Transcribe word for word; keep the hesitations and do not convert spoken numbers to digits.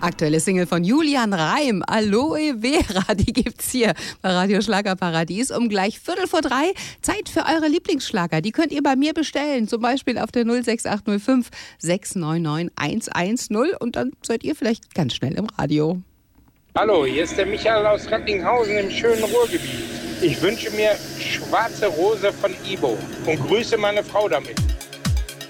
Aktuelle Single von Julian Reim, Aloe Vera, die gibt's hier bei Radio Schlagerparadies um gleich Viertel vor drei. Zeit für eure Lieblingsschlager. Die könnt ihr bei mir bestellen, zum Beispiel auf der null sechs acht null fünf sechs neun neun eins eins null und dann seid ihr vielleicht ganz schnell im Radio. Hallo, hier ist der Michael aus Recklinghausen im schönen Ruhrgebiet. Ich wünsche mir Schwarze Rose von Ibo und grüße meine Frau damit.